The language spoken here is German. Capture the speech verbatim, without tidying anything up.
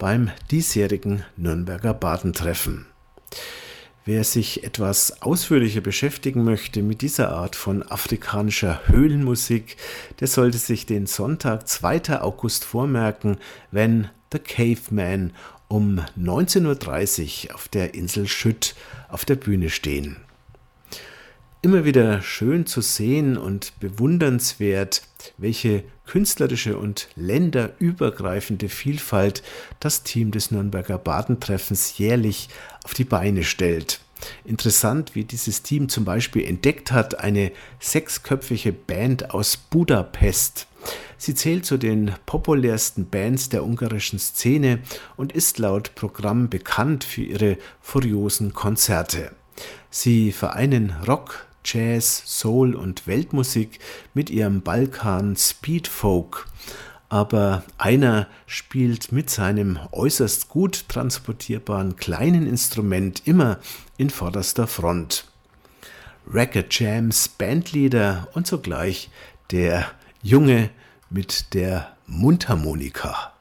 beim diesjährigen Nürnberger Bardentreffen. Wer sich etwas ausführlicher beschäftigen möchte mit dieser Art von afrikanischer Höhlenmusik, der sollte sich den Sonntag, zweiten August vormerken, wenn The Caveman um neunzehn Uhr dreißig auf der Insel Schütt auf der Bühne stehen. Immer wieder schön zu sehen und bewundernswert, welche künstlerische und länderübergreifende Vielfalt das Team des Nürnberger Bardentreffens jährlich auf die Beine stellt. Interessant, wie dieses Team zum Beispiel entdeckt hat, eine sechsköpfige Band aus Budapest. Sie zählt zu den populärsten Bands der ungarischen Szene und ist laut Programm bekannt für ihre furiosen Konzerte. Sie vereinen Rock, Jazz, Soul und Weltmusik mit ihrem Balkan Speedfolk. Aber einer spielt mit seinem äußerst gut transportierbaren kleinen Instrument immer in vorderster Front. Racket Jams Bandleader und zugleich der Junge mit der Mundharmonika.